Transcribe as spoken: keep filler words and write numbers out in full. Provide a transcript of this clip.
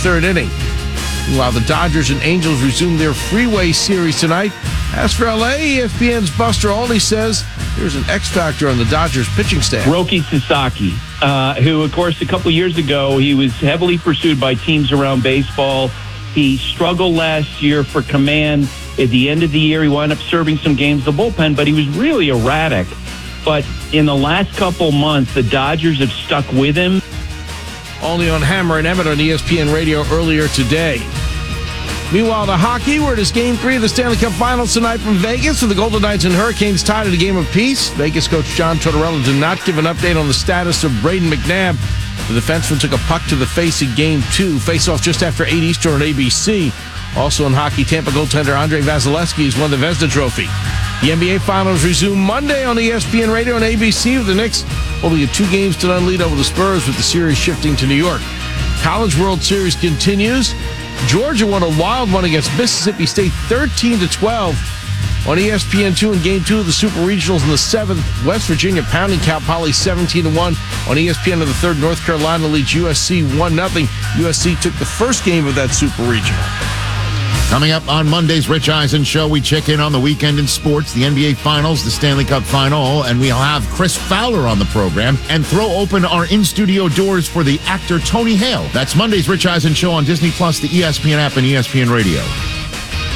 third inning. Meanwhile, the Dodgers and Angels resume their freeway series tonight. As for L A, E S P N's Buster Olney says there's an X factor on the Dodgers pitching staff. Roki Sasaki, uh, who, of course, a couple years ago, he was heavily pursued by teams around baseball. He struggled last year for command. At the end of the year, he wound up serving some games in the bullpen, but he was really erratic. But in the last couple months, the Dodgers have stuck with him. Only on Hammer and Emmett on E S P N Radio earlier today. Meanwhile, the hockey, where it is Game three of the Stanley Cup Finals tonight from Vegas, with the Golden Knights and Hurricanes tied at a game apiece. Vegas coach John Tortorella did not give an update on the status of Braden McNabb. The defenseman took a puck to the face in Game two. Face-off just after eight Eastern on A B C. Also in hockey, Tampa goaltender Andrei Vasilevsky has won the Vezina Trophy. The N B A Finals resume Monday on E S P N Radio and A B C, with the Knicks holding a two games to none lead over the Spurs, with the series shifting to New York. College World Series continues. Georgia won a wild one against Mississippi State thirteen to twelve. On E S P N two in Game two of the Super Regionals in the seventh, West Virginia pounding Cal Poly seventeen to one. On E S P N in the third, North Carolina leads U S C one nothing. U S C took the first game of that Super Regional. Coming up on Monday's Rich Eisen Show, we check in on the weekend in sports, the N B A Finals, the Stanley Cup Final, and we'll have Chris Fowler on the program and throw open our in-studio doors for the actor Tony Hale. That's Monday's Rich Eisen Show on Disney Plus, the E S P N app, and E S P N Radio.